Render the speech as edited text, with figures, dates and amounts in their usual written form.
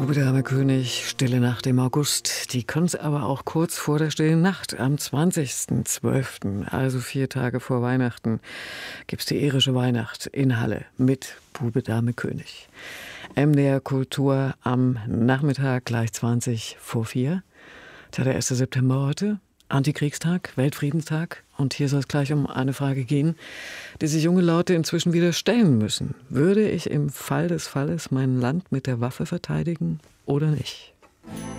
Bube Dame König, Stille Nacht im August. Die kommt aber auch kurz vor der Stillen Nacht, am 20.12., also 4 Tage vor Weihnachten, gibt's die irische Weihnacht in Halle mit Bube Dame König. MDR Kultur am Nachmittag gleich 20 vor 4. Der 1. September heute, Antikriegstag, Weltfriedenstag. Und hier soll es gleich um eine Frage gehen, die sich junge Leute inzwischen wieder stellen müssen. Würde ich im Fall des Falles mein Land mit der Waffe verteidigen oder nicht?